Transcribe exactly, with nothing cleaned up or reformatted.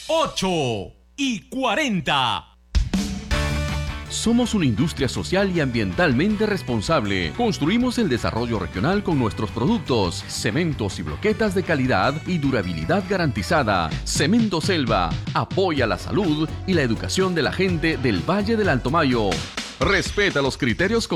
ocho y cuarenta. Somos una industria social y ambientalmente responsable. Construimos el desarrollo regional con nuestros productos, cementos y bloquetas de calidad y durabilidad garantizada. Cemento Selva apoya la salud y la educación de la gente del Valle del Alto Mayo. Respeta los criterios